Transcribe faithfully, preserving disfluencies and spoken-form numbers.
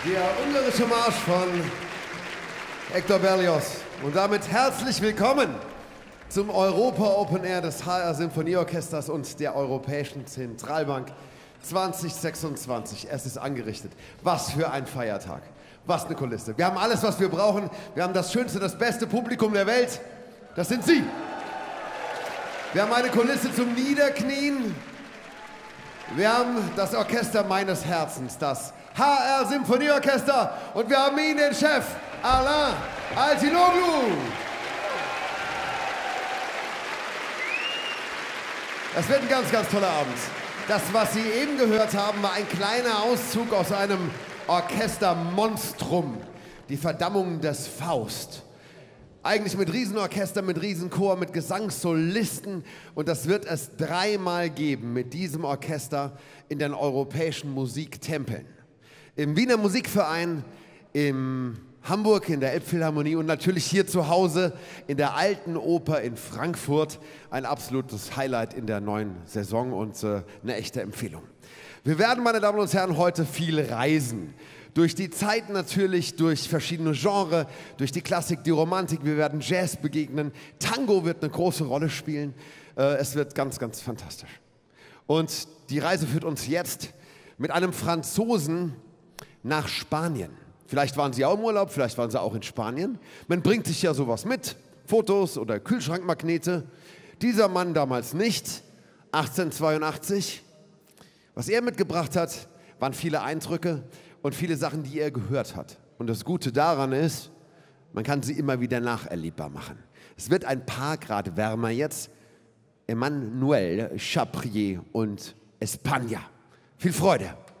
Der ungarische Marsch von Hector Berlioz. Und damit herzlich willkommen zum Europa Open Air des H R Symphonieorchesters und der Europäischen Zentralbank zwanzig sechsundzwanzig. Es ist angerichtet. Was für ein Feiertag. Was eine Kulisse. Wir haben alles, was wir brauchen. Wir haben das schönste, das beste Publikum der Welt. Das sind Sie. Wir haben eine Kulisse zum Niederknien. Wir haben das Orchester meines Herzens, das H R Symphonieorchester. Und wir haben ihn, den Chef, Alain Altinoglu. Es wird ein ganz, ganz toller Abend. Das, was Sie eben gehört haben, war ein kleiner Auszug aus einem Orchestermonstrum. Die Verdammung des Faust. Eigentlich mit Riesenorchester, mit Riesenchor, mit Gesangssolisten. Und das wird es dreimal geben mit diesem Orchester in den europäischen Musiktempeln. Im Wiener Musikverein, in Hamburg in der Elbphilharmonie und natürlich hier zu Hause in der Alten Oper in Frankfurt. Ein absolutes Highlight in der neuen Saison und äh, eine echte Empfehlung. Wir werden, meine Damen und Herren, heute viel reisen. Durch die Zeit natürlich, durch verschiedene Genres, durch die Klassik, die Romantik. Wir werden Jazz begegnen. Tango wird eine große Rolle spielen. Äh, es wird ganz, ganz fantastisch. Und die Reise führt uns jetzt mit einem Franzosen nach Spanien. Vielleicht waren Sie auch im Urlaub, vielleicht waren Sie auch in Spanien. Man bringt sich ja sowas mit, Fotos oder Kühlschrankmagnete. Dieser Mann damals nicht, achtzehnhundertzweiundachtzig. Was er mitgebracht hat, waren viele Eindrücke und viele Sachen, die er gehört hat. Und das Gute daran ist, man kann sie immer wieder nacherlebbar machen. Es wird ein paar Grad wärmer jetzt. Emmanuel Chabrier und España. Viel Freude!